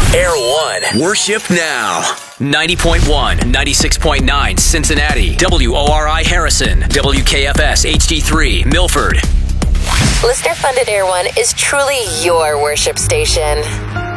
Air One. Worship now. 90.1, 96.9 Cincinnati, WORI Harrison, WKFS HD3 Milford. Listener-funded Air One is truly your worship station.